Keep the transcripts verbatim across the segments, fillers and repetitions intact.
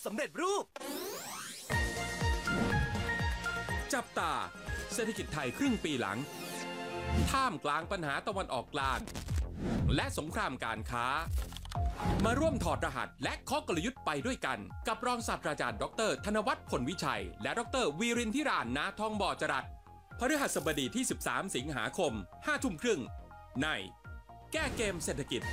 สำเร็จรูปจับตาเศรษฐกิจไทยครึ่งปีหลังท่ามกลางปัญหาตะวันออกกลางและสงครามการค้ามาร่วมถอดรหัสและเคาะกลยุทธ์ไปด้วยกันกับรองศาสตราจารย์ดรธนวัฒน์ผลวิชัยและดรวีรินทิรานาทองบ่อจรัสพฤหัสบดีที่สิบสามสิงหาคมห้าทุ่มครึ่งในแก้เกมเศรษฐกิจ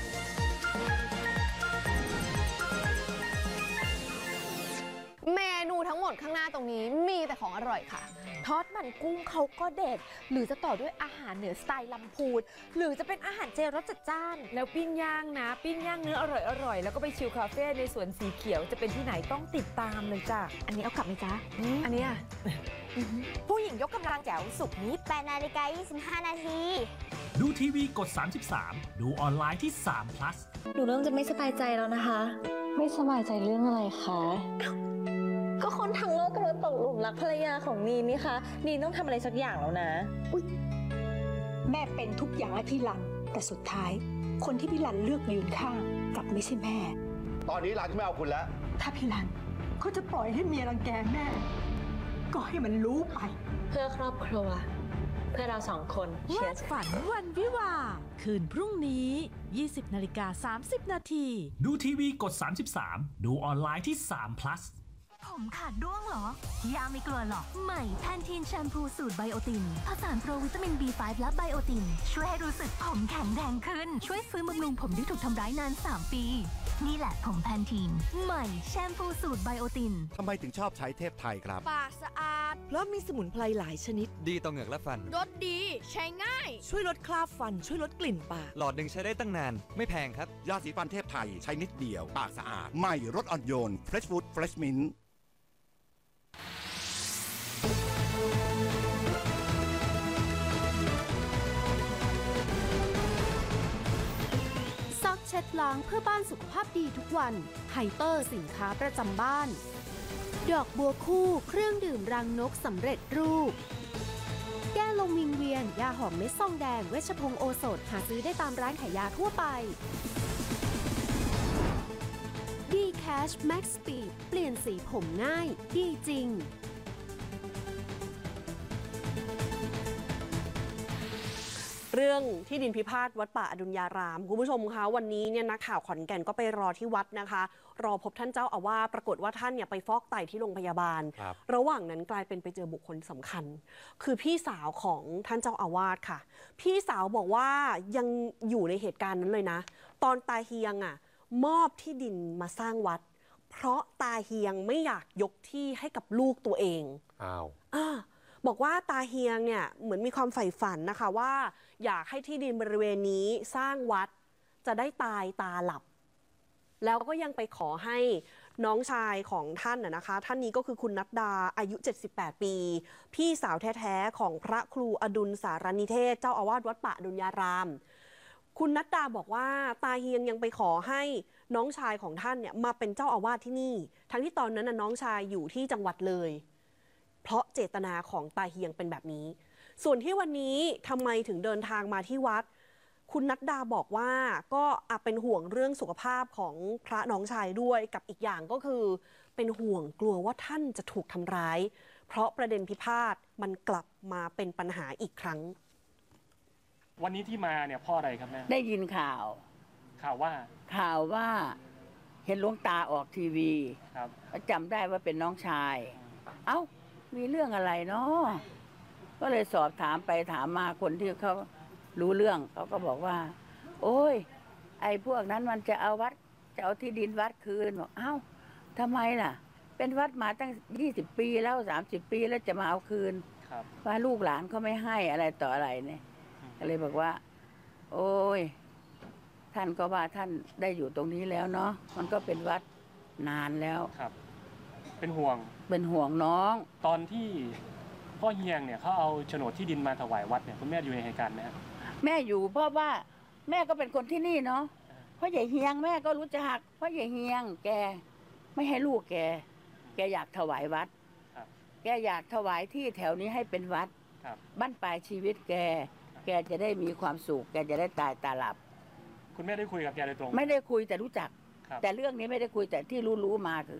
เมนูทั้งหมดข้างหน้าตรงนี้มีแต่ของอร่อยค่ะทอดมันกุ้งเขาก็เด็ดหรือจะต่อด้วยอาหารเหนือสไตล์ลำพูนหรือจะเป็นอาหารเจรสจัดจ้านแล้วปิ้งย่างนะปิ้งย่างเนื้ออร่อยอร่อยแล้วก็ไปชิลคาเฟ่ในสวนสีเขียวจะเป็นที่ไหนต้องติดตามเลยจ้ะอันนี้เอากลับไหมจ๊ะอันนี้ผู้หญิงยกกำลังแจ๋วสุกนี้แปดนาฬิกายี่สิบห้านาทีดูทีวีกดสามสิบสามดูออนไลน์ที่สาม plus หนูเริ่มจะไม่สบายใจแล้วนะคะไม่สบายใจเรื่องอะไรคะก็คนทั้งโลกกำลังตกหลุมรักภรรยาของนีนนี่คะนีนต้องทำอะไรสักอย่างแล้วนะอุ๊ยแม่เป็นทุกอย่างให้พี่รันแต่สุดท้ายคนที่พี่รันเลือกยืนข้างกลับไม่ใช่แม่ตอนนี้รันไม่เอาคุณแล้วถ้าพี่รันเขาจะปล่อยให้เมียรังแกแม่ก็ให้มันรู้ไปเพื่อครอบครัวเพื่อเราสองคนวาดฝันวันวิวาคืนพรุ่งนี้ ยี่สิบนาฬิกาสามสิบนาทีดูทีวีกดสามสิบสามดูออนไลน์ที่สาม plus ผมขาดร่วงเหรอยาไม่กลัวหรอกใหม่แพนทีนแชมพูสูตรไบโอตินผสานโปรวิตามิน บี ไฟว์ และไบโอตินช่วยให้รู้สึกผมแข็งแรงขึ้นช่วยฟื้นบำรุงผมที่ถูกทำร้ายนานสามปีนี่แหละผมแพนทีนใหม่แชมพูสูตรไบโอตินทำไมถึงชอบใช้เทพไทยครับปากสะอาดเพราะมีสมุนไพรหลายชนิดดีต่อเหงือกและฟันรสดีใช้ง่ายช่วยลดคราบฟันช่วยลดกลิ่นปากหลอดหนึ่งใช้ได้ตั้งนานไม่แพงครับยาสีฟันเทพไทยใช้นิดเดียวปากสะอาดใหม่รสอ่อนโยน Fresh Food Fresh Mint ซักเช็ดล้างเพื่อบ้านสุขภาพดีทุกวันไฮเตอร์สินค้าประจำบ้านดอกบัวคู่เครื่องดื่มรังนกสำเร็จรูปแก้ลมวิงเวียนยาหอมเม็ดซองแดงเวชพงศ์โอสถหาซื้อได้ตามร้านขายยาทั่วไปดีแคชแม็กซ์สปีดเปลี่ยนสีผมง่ายดีจริงเรื่องที่ดินพิพาทวัดป่าอดุลยารามคุณผู้ชมคะวันนี้เนี่ยนักข่าวขอนแก่นก็ไปรอที่วัดนะคะรอพบท่านเจ้าอาวาสปรากฏว่าท่านเนี่ยไปฟอกไตที่โรงพยาบาล ร, ระหว่างนั้นกลายเป็นไปเจอบุคคลสำคัญคือพี่สาวของท่านเจ้าอาวาสค่ะพี่สาวบอกว่ายังอยู่ในเหตุการณ์นั้นเลยนะตอนตาเฮียงอ่ะมอบที่ดินมาสร้างวัดเพราะตาเฮียงไม่อยากยกที่ให้กับลูกตัวเองอ้าวอ่าบอกว่าตาเฮียงเนี่ยเหมือนมีความใฝ่ฝันนะคะว่าอยากให้ที่ดินบริเวณนี้สร้างวัดจะได้ตายตาหลับแล้วก็ยังไปขอให้น้องชายของท่านนะคะท่านนี้ก็คือคุณนัดดาอายุเจ็ดสิบแปดปีพี่สาวแท้ๆของพระครูอดุลสารนิเทศเจ้าอาวาสวัดป่าอดุลยารามคุณนัดดาบอกว่าตาเฮียงยังไปขอให้น้องชายของท่านเนี่ยมาเป็นเจ้าอาวาสที่นี่ทั้งที่ตอนนั้นน้องชายอยู่ที่จังหวัดเลยเพราะเจตนาของตาเฮียงเป็นแบบนี้ส่วนที่วันนี้ทำไมถึงเดินทางมาที่วัดคุณนัดดาบอกว่าก็เป็นห่วงเรื่องสุขภาพของพระน้องชายด้วยกับอีกอย่างก็คือเป็นห่วงกลัวว่าท่านจะถูกทำร้ายเพราะประเด็นพิพาทมันกลับมาเป็นปัญหาอีกครั้งวันนี้ที่มาเนี่ยพ่ออะไรครับแม่ได้ยินข่าวข่าวว่าข่าวว่าเห็นหลวงตาออกทีวีครับจำได้ว่าเป็นน้องชายเอ้ามีเรื่องอะไรเนาะก็เลยสอบถามไปถามมาคนที่เขารู้เรื่องเขาก็บอกว่าโอ้ยไอ้พวกนั้นมันจะเอาวัดจะเอาที่ดินวัดคืนบอกเอ้าทำไมล่ะเป็นวัดมาตั้งยี่สิบปีแล้วสามสิบปีแล้วจะมาเอาคืนว่าลูกหลานเขาไม่ให้อะไรต่ออะไรเนี่ยก็เลยบอกว่าโอ้ยท่านก็ว่าท่านได้อยู่ตรงนี้แล้วเนาะมันก็เป็นวัดนานแล้วครับเป็นห่วงเป็นห่วงน้องตอนที่พ่อเฮียงเนี่ยเขาเอาโฉนดที่ดินมาถวายวัดเนี่ยคุณแม่อยู่ในเหตุการณ์ไหมครับแม่อยู่เพราะว่าแม่ก็เป็นคนที่นี่เนาะเพราะใหญ่เฮียงแม่ก็รู้จักเพราะใหญ่เฮียงแกไม่ให้ลูกแกแกอยากถวายวัดแกอยากถวายที่แถวนี้ให้เป็นวัดบั้นปลายชีวิตแกแกจะได้มีความสุขแกจะได้ตายตาหลับคุณแม่ได้คุยกับแกโดยตรงไม่ได้คุยแต่รู้จักแต่เรื่องนี้ไม่ได้คุยแต่ที่รู้ๆมาคือ